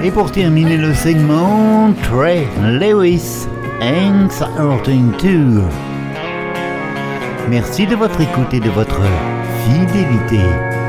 Et pour terminer le segment, Trey Lewis, Hanks Hurting Too. Merci de votre écoute et de votre fidélité.